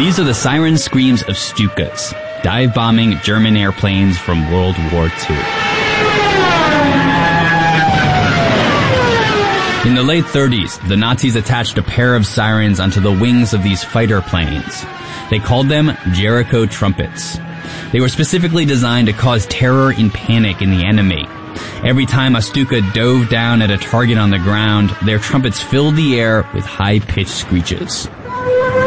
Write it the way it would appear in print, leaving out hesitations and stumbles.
These are the siren screams of Stukas, dive-bombing German airplanes from World War II. In the late 30s, the Nazis attached a pair of sirens onto the wings of these fighter planes. They called them Jericho trumpets. They were specifically designed to cause terror and panic in the enemy. Every time a Stuka dove down at a target on the ground, their trumpets filled the air with high-pitched screeches.